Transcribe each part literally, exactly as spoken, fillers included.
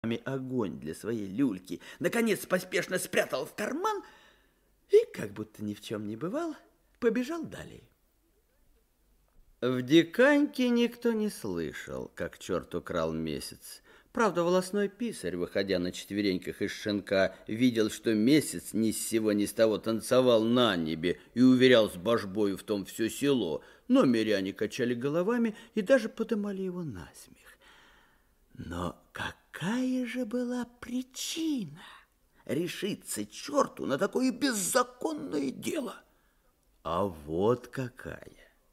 огонь для своей люльки, наконец поспешно спрятал в карман и, как будто ни в чем не бывало, побежал далее. В Диканьке никто не слышал, как черт украл месяц. Правда, волосной писарь, выходя на четвереньках из шинка, видел, что месяц ни с сего ни с того танцевал на небе и уверял с божбою в том все село, но миряне качали головами и даже подымали его на смех. Но какая же была причина решиться черту на такое беззаконное дело? А вот какая.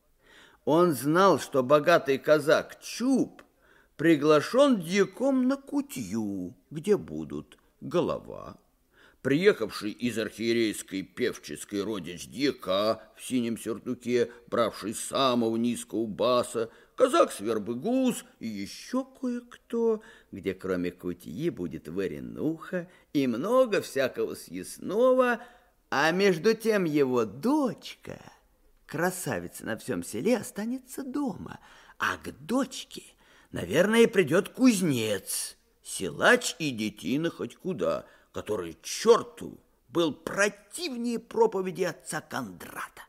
Он знал, что богатый казак Чуб приглашен дьяком на кутью, где будут голова, приехавший из архиерейской певческой родич дьяка в синем сюртуке, бравший самого низкого баса, казак Свербыгус и еще кое-кто, где кроме кутьи будет варенуха и много всякого съестного, а между тем его дочка, красавица на всем селе, останется дома, а к дочке, наверное, придет кузнец, силач и детина хоть куда, который черту был противнее проповеди отца Кондрата.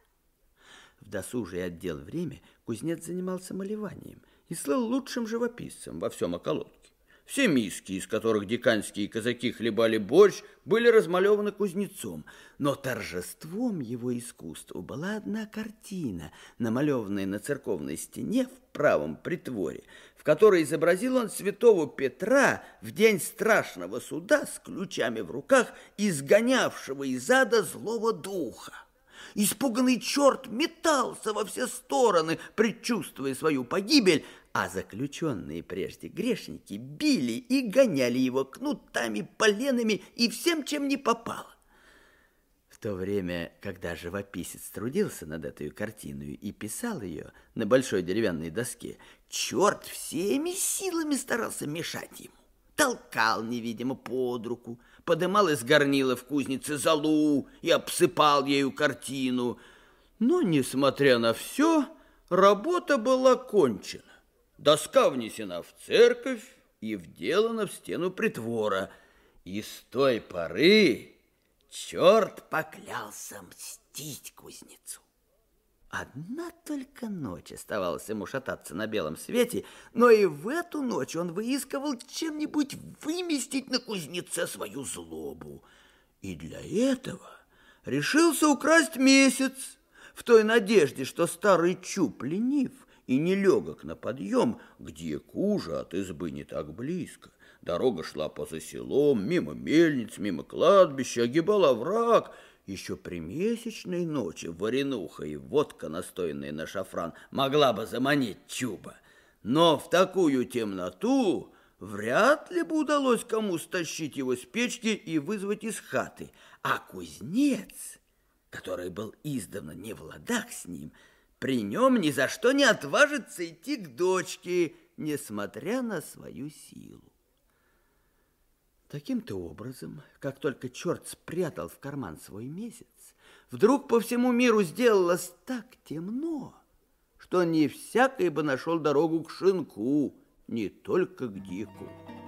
В досужий отдел время кузнец занимался малеванием и слыл лучшим живописцем во всем околотке. Все миски, из которых диканьские казаки хлебали борщ, были размалеваны кузнецом, но торжеством его искусства была одна картина, намалеванная на церковной стене в правом притворе, в которой изобразил он святого Петра в день страшного суда с ключами в руках, изгонявшего из ада злого духа. Испуганный черт метался во все стороны, предчувствуя свою погибель, а заключенные прежде грешники били и гоняли его кнутами, поленами и всем, чем не попало. В то время, когда живописец трудился над этой картиной и писал ее на большой деревянной доске, черт всеми силами старался мешать ему. Толкал невидимо под руку, подымал из горнила в кузнице золу и обсыпал ею картину. Но, несмотря на все, работа была кончена. Доска внесена в церковь и вделана в стену притвора. И с той поры черт поклялся мстить кузнецу. Одна только ночь оставалось ему шататься на белом свете, но и в эту ночь он выискивал чем-нибудь выместить на кузнеце свою злобу. И для этого решился украсть месяц, в той надежде, что старый Чуб ленив и нелегок на подъем, где кужа от избы не так близко. Дорога шла поза селом, мимо мельниц, мимо кладбища, огибала овраг. Еще при месячной ночи варенуха и водка, настоянная на шафран, могла бы заманить Чуба. Но в такую темноту вряд ли бы удалось кому стащить его с печки и вызвать из хаты. А кузнец, который был издавна не в ладах с ним, при нем ни за что не отважится идти к дочке, несмотря на свою силу. Таким-то образом, как только черт спрятал в карман свой месяц, вдруг по всему миру сделалось так темно, что не всякий бы нашел дорогу к шинку, не только к дику.